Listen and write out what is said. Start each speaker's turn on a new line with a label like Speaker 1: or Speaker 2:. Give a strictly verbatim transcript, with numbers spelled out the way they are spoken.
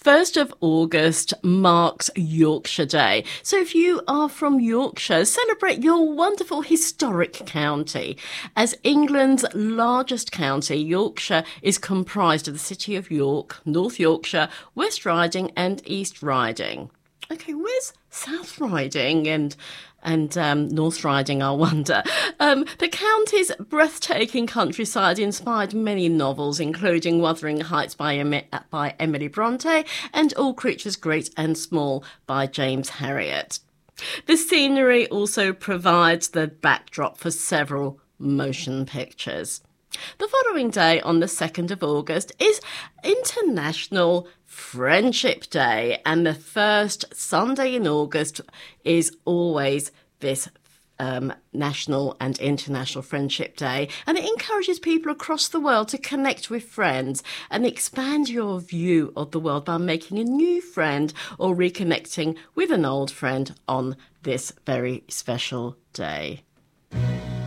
Speaker 1: first of August marks Yorkshire Day. So if you are from Yorkshire, celebrate your wonderful historic county. As England's largest county, Yorkshire is comprised of the city of York, North Yorkshire, West Riding and East Riding. Okay, where's South Riding and and um, North Riding, I wonder? Um, the county's breathtaking countryside inspired many novels, including Wuthering Heights by, em- by Emily Bronte and All Creatures Great and Small by James Herriot. The scenery also provides the backdrop for several motion pictures. The following day, on the second of August, is International Friendship Day, and the first Sunday in August is always this um, National and International Friendship Day, and it encourages people across the world to connect with friends and expand your view of the world by making a new friend or reconnecting with an old friend on this very special day.